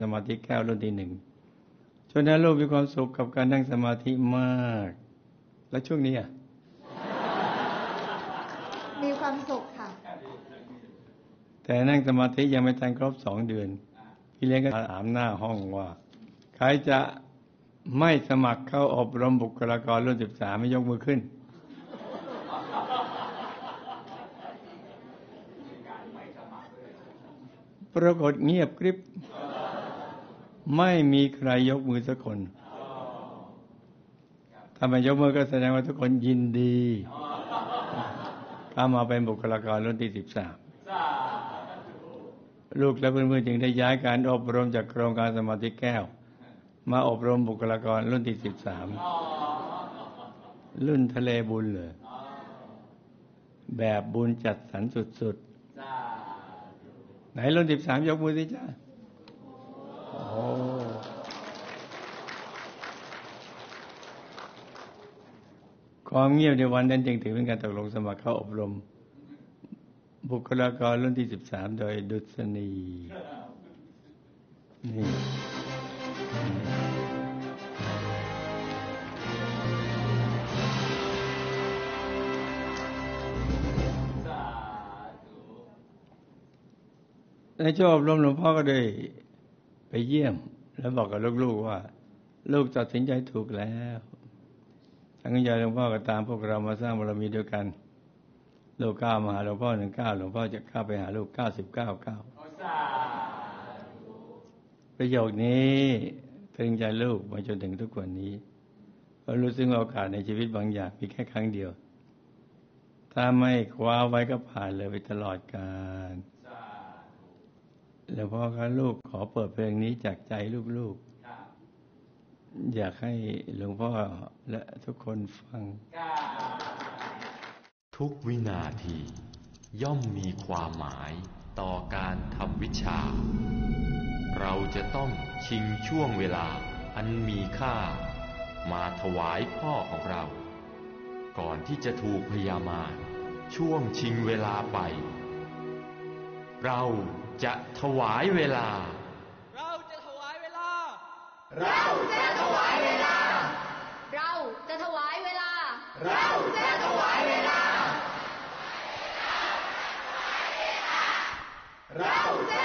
สมาธิแก้วรุ่นที่หนึ่งจนนั้นลูกมีความสุขกับการนั่งสมาธิมาก และช่วงนี้มีความสุขค่ะแต่นั่งสมาธิยังไม่ทันครบ2 เดือนพี่เลี้ยงก็ถามหน้าห้องว่าใครจะไม่สมัครเข้าอบรมบุคลากรรุ่น13ไม่ยกมือขึ้นปรากฏเงียบกริบไม่มีใครยกมือสักคนถ้าไม่ยกมือก็แสดงว่าทุกคนยินดีเข้ามาเป็นบุคลากรรุ่นที่13ลูกและเพื่อนๆจึงได้ย้ายการอบรมจากโครงการสมาธิแก้วมาอบรมบุคลากรรุ่นที่13รุ่นทะเลบุญเลยแบบบุญจัดสรรสุดๆไหนรุ่น13ยกมือสิจ้าความเงียบในวันนั้นจึงถือเป็นการตกลงสมัครเข้าอบรมบุคลากรรุ่นที่13โดยดุษณีนี่ในช่วงอบรมหลวงพ่อก็ได้ไปเยี่ยมแล้วบอกกับลูกๆว่าลูกตัดสินใจถูกแล้วทั้งใจหลวงพ่อก็ตามพวกเรามาสร้างบารมีด้วยกันลูก9มาหาหลวงพ่อ19หลวงพ่อจะเข้าไปหาลูก99 ประโยคนี้ถึงใจลูกมาจนถึงทุกวันนี้เรารู้สึกว่าโอกาสในชีวิตบางอย่างมีแค่ครั้งเดียวถ้าไม่คว้าไว้ก็ผ่านเลยไปตลอดกาลหลวงพ่อครับลูกขอเปิดเพลงนี้จากใจลูกๆอยากให้หลวงพ่อและทุกคนฟังทุกวินาทีย่อมมีความหมายต่อการทำวิชาเราจะต้องชิงช่วงเวลาอันมีค่ามาถวายพ่อของเราก่อนที่จะถูกพยามารช่วงชิงเวลาไปเราจะถวายเวลาเราจะถวายเวลาเราจะถวายเวลาเราจะถวายเวลาเราจะถวายเวลาเราจะ